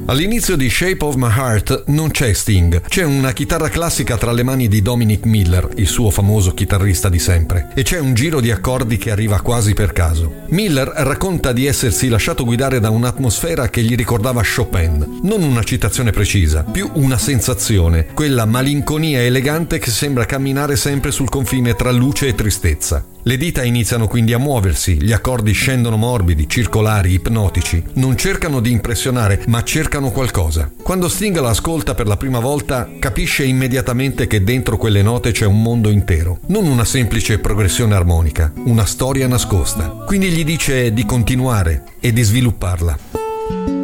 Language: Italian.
All'inizio di Shape of My Heart non c'è Sting, c'è una chitarra classica tra le mani di Dominic Miller, il suo famoso chitarrista di sempre, e c'è un giro di accordi che arriva quasi per caso. Miller racconta di essersi lasciato guidare da un'atmosfera che gli ricordava Chopin, non una citazione precisa, più una sensazione, quella malinconia elegante che sembra camminare sempre sul confine tra luce e tristezza. Le dita iniziano quindi a muoversi, gli accordi scendono morbidi, circolari, ipnotici. Non cercano di impressionare, ma cercano qualcosa. Quando Sting la ascolta per la prima volta, capisce immediatamente che dentro quelle note c'è un mondo intero. Non una semplice progressione armonica, una storia nascosta. Quindi gli dice di continuare e di svilupparla.